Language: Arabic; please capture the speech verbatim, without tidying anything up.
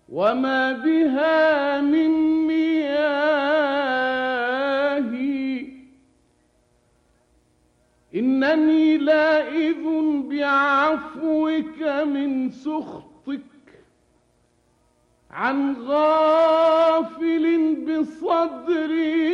وما بها من مياه، إنني لائذ بعفوك من سخطك، عن غافل بصدري